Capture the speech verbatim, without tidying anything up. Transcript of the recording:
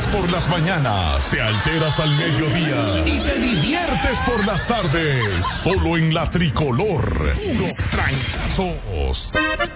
por las mañanas, te alteras al mediodía y te diviertes por las tardes. Solo en la Tricolor. Puro trancazos.